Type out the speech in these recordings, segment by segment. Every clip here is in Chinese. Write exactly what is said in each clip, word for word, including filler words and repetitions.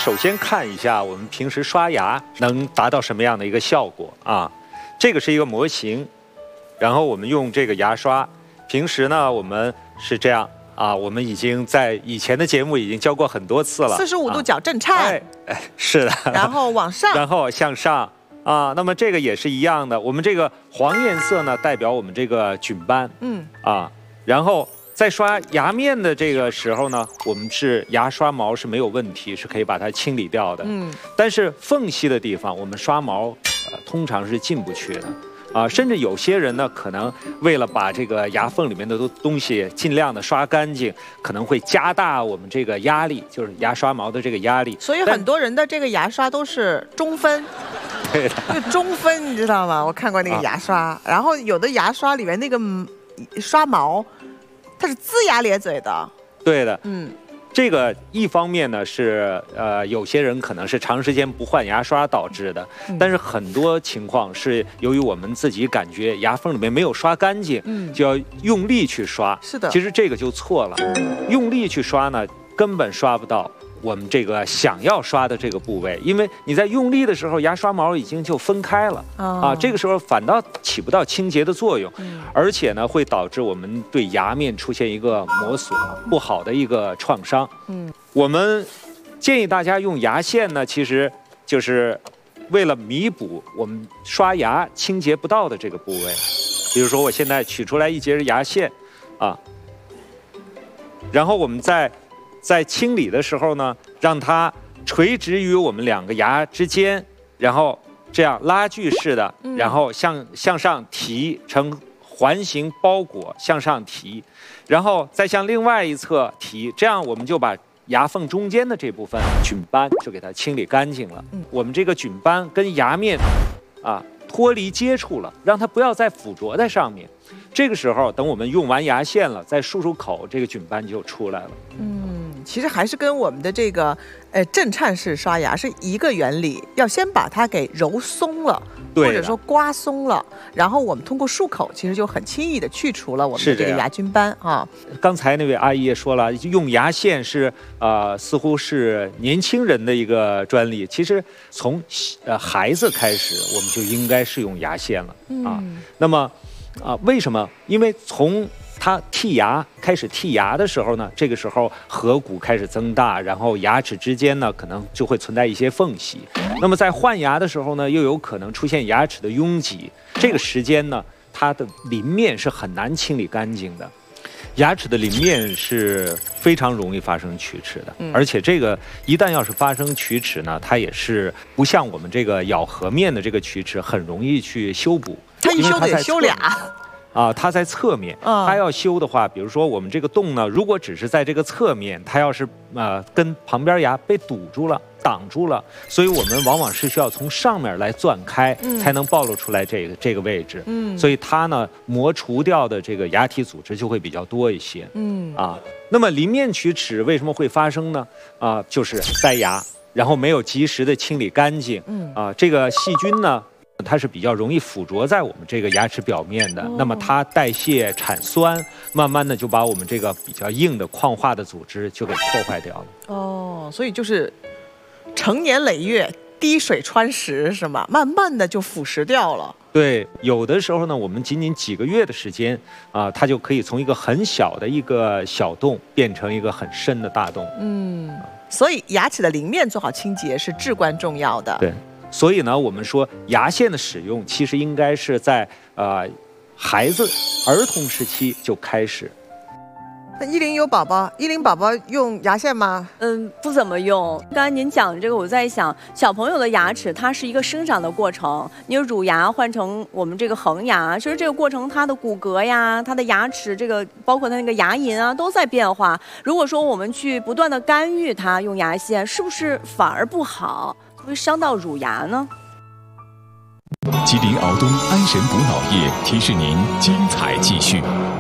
首先看一下我们平时刷牙能达到什么样的一个效果啊？这个是一个模型，然后我们用这个牙刷，平时呢我们是这样啊，我们已经在以前的节目已经教过很多次了。 四十五度角正颤， 哎哎，是的。 然后往上， 然后向上啊。那么这个也是一样的，我们这个黄颜色呢代表我们这个菌斑，嗯啊，然后。在刷牙面的这个时候呢，我们是牙刷毛是没有问题，是可以把它清理掉的。嗯，但是缝隙的地方，我们刷毛呃通常是进不去的，啊，甚至有些人呢，可能为了把这个牙缝里面的东西尽量的刷干净，可能会加大我们这个压力，就是牙刷毛的这个压力。 所以很多人的这个牙刷都是中分。 对的， 就中分，你知道吗？我看过那个牙刷，啊、然后有的牙刷里面那个刷毛。它是龇牙咧嘴的， 对的，嗯，这个一方面呢是呃有些人可能是长时间不换牙刷导致的，嗯、但是很多情况是由于我们自己感觉牙缝里面没有刷干净，嗯，就要用力去刷， 是的， 其实这个就错了，用力去刷呢根本刷不到我们这个想要刷的这个部位，因为你在用力的时候，牙刷毛已经就分开了、哦、啊，这个时候反倒起不到清洁的作用，嗯、而且呢会导致我们对牙面出现一个磨损，不好的一个创伤。嗯，我们建议大家用牙线呢，其实就是为了弥补我们刷牙清洁不到的这个部位。比如说，我现在取出来一节牙线啊，然后我们在。在清理的时候呢，让它垂直于我们两个牙之间，然后这样拉锯式的，然后向向上提，呈环形包裹向上提，然后再向另外一侧提，这样我们就把牙缝中间的这部分菌斑就给它清理干净了。我们这个菌斑跟牙面啊脱离接触了，让它不要再附着在上面。这个时候，等我们用完牙线了，再漱漱口，这个菌斑就出来了。嗯， 其实还是跟我们的这个呃震颤式刷牙是一个原理，要先把它给揉松了，或者说刮松了，然后我们通过漱口，其实就很轻易的去除了我们的这个牙菌斑啊。 刚才那位阿姨也说了，用牙线是呃似乎是年轻人的一个专利，其实从呃孩子开始，我们就应该是用牙线了啊。嗯、那么。啊，为什么？因为从他剔牙开始剔牙的时候呢，这个时候颌骨开始增大，然后牙齿之间呢可能就会存在一些缝隙。那么在换牙的时候呢，又有可能出现牙齿的拥挤。这个时间呢，它的邻面是很难清理干净的。牙齿的邻面是非常容易发生龋齿的，而且这个一旦要是发生龋齿呢，它也是不像我们这个咬合面的这个龋齿很容易去修补。 它一修得修俩啊，它在侧面，它要修的话，比如说我们这个洞呢，如果只是在这个侧面，它要是呃跟旁边牙被堵住了、挡住了，所以我们往往是需要从上面来钻开，嗯、才能暴露出来这个这个位置。嗯，所以它呢磨除掉的这个牙体组织就会比较多一些。嗯啊，那么邻面龋齿为什么会发生呢？啊，就是塞牙，然后没有及时的清理干净。嗯啊，这个细菌呢。它是比较容易附着在我们这个牙齿表面的，哦、那么它代谢产酸，慢慢的就把我们这个比较硬的矿化的组织就给破坏掉了。 哦，所以就是成年累月滴水穿石是吗？慢慢的就腐蚀掉了。 对，有的时候呢，我们仅仅几个月的时间啊，它就可以从一个很小的一个小洞变成一个很深的大洞。嗯， 所以牙齿的邻面做好清洁是至关重要的。 对。所以呢，我们说牙线的使用其实应该是在呃孩子儿童时期就开始。 那依林有宝宝，依林宝宝用牙线吗？ 嗯，不怎么用。刚才您讲这个，我在想，小朋友的牙齿它是一个生长的过程。你乳牙换成我们这个恒牙，其实这个过程它的骨骼呀、它的牙齿，这个包括它那个牙龈啊，都在变化。如果说我们去不断的干预它，用牙线，是不是反而不好？会伤到乳牙呢？ 吉林敖东安神补脑液提示您精彩继续。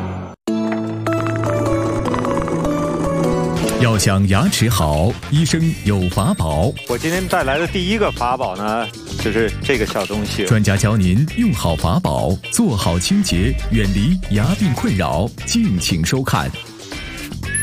要想牙齿好，医生有法宝。 我今天带来的第一个法宝呢，就是这个小东西。 专家教您用好法宝，做好清洁，远离牙病困扰。敬请收看。